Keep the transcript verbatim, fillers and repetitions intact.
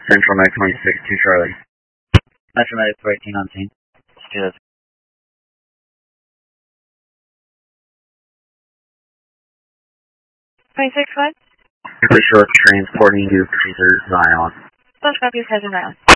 Central Med twenty-six, two Charlie. Metro Medic four eighteen on scene. Let's twenty-six what? For sure, transporting you to Zion. Let's copy President Zion.